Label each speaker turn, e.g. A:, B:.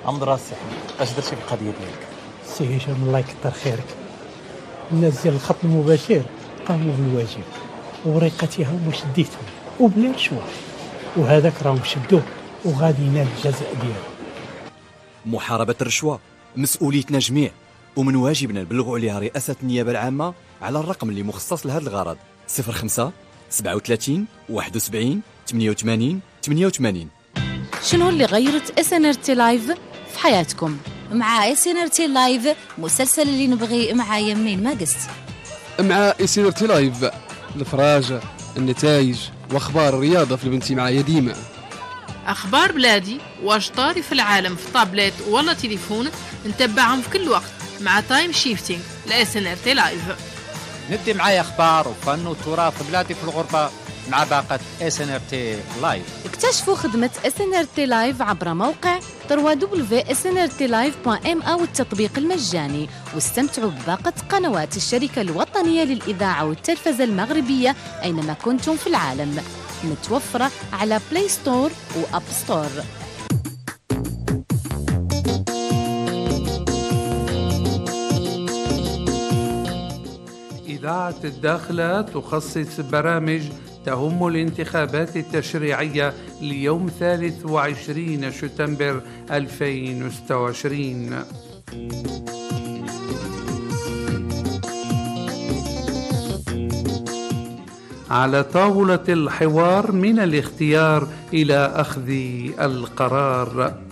A: عمد راسي اش درتي في القضيه ديالك؟
B: سي هشام الله يكثر خيرك، الناس ديال الخط المباشر قاموا بالواجب ووريقتها هما شديتهم وبلا رشوه، وهذاك راهم شدوه وغادي ينال الجزاء ديالو.
C: محاربة الرشوة مسؤوليتنا جميع، ومن واجبنا نبلغوا عليها رئاسة النيابة العامة على الرقم اللي مخصص لهذا الغرض 05 37 71 88 88.
D: شنو اللي غيرت SNRT لايف في حياتكم؟
E: مع SNRT لايف مسلسل اللي نبغي معايا منين ما قست.
F: مع SNRT لايف الفراجة، النتائج واخبار الرياضة في البنتي معايا ديما.
G: اخبار بلادي واش طاري في العالم في طابلت ولا تليفون نتبعهم في كل وقت مع تايم شيفتينج SNRT لايف.
H: ندي معايا اخبار وفن وتراث بلادي في الغربة مع باقة SNRT لايف.
D: اكتشفوا خدمة SNRT لايف عبر موقع www.snrtlive.ma والتطبيق المجاني، واستمتعوا بباقة قنوات الشركة الوطنية للإذاعة والتلفزة المغربية أينما كنتم في العالم، متوفرة على بلاي ستور وأب ستور.
I: إذاعة الداخلة تخصص برامج تهم الانتخابات التشريعية ليوم 23 شتنبر 2026. على طاولة الحوار من الاختيار إلى أخذ القرار.